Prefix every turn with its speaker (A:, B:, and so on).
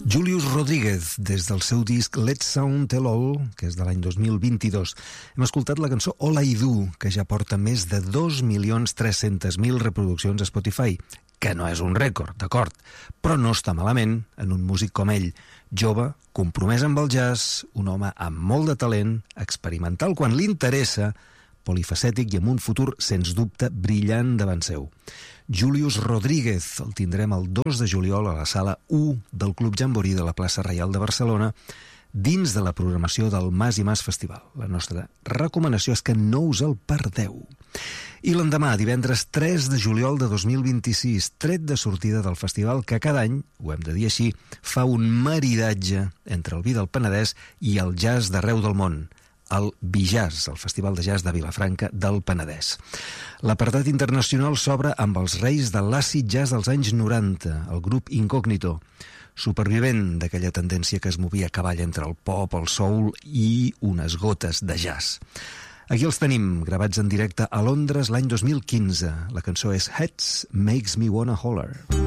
A: Julius Rodríguez, des del seu disc Let's Sound Tell All, que és de l'any 2022. Hem escoltat la cançó All I Do, que ja porta més de 2.300.000 reproduccions a Spotify, que no és un rècord, d'acord, però no està malament en un músic com ell, jove, compromès amb el jazz, un home amb molt de talent, experimental quan li interessa, polifacètic i amb un futur, sens dubte, brillant davant seu. Julius Rodríguez el tindrem el 2 de juliol a la sala 1 del Club Jamboree de la plaça Reial de Barcelona, dins de la programació del Mas i Mas Festival. La nostra recomanació és que no us el perdeu. I l'endemà, divendres 3 de juliol de 2026, tret de sortida del festival que cada any, ho hem de dir així, fa un maridatge entre el vi del Penedès i el jazz d'arreu del món, el Bijazz, el Festival de Jazz de Vilafranca del Penedès. L'apartat internacional s'obre amb els reis de l'àcid jazz dels anys 90, el grup Incógnito, supervivent d'aquella tendència que es movia a cavall entre el pop, el soul i unes gotes de jazz. Aquí els tenim, gravats en directe a Londres l'any 2015. La cançó és Heads Makes Me Wanna Holler.